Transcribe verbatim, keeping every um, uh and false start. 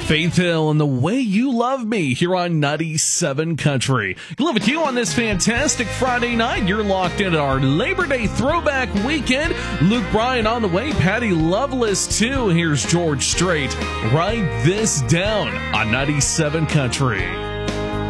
Faith Hill and The Way You Love Me here on ninety-seven Country. Live with you on this fantastic Friday night. You're locked into our Labor Day throwback weekend. Luke Bryan on the way, Patty Loveless too. Here's George Strait. Write this down on ninety-seven Country.